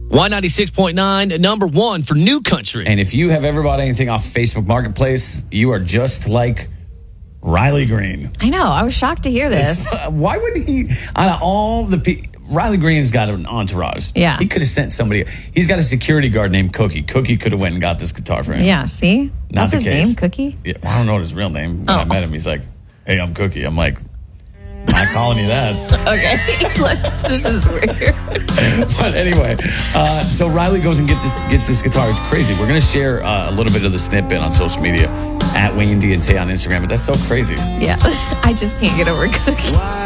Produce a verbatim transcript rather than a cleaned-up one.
Y ninety-six point nine, number one for new country. And if you have ever bought anything off Facebook Marketplace, you are just like Riley Green. I know. I was shocked to hear this. Why would he, out of all the people, Riley Green's got an entourage. Yeah. He could have sent somebody. He's got a security guard named Cookie. Cookie could have went and got this guitar for him. Yeah, see? Not That's the his case. name, Cookie? Yeah, well, I don't know what his real name. When Oh. I met him, he's like, hey, I'm Cookie. I'm like, I'm not calling you that. Okay. Let's, this is weird. But anyway, uh, so Riley goes and get this, gets this guitar. It's crazy. We're going to share uh, a little bit of the snippet on social media at Wayne D and Tay on Instagram. But that's so crazy. Yeah. I just can't get over Cookie.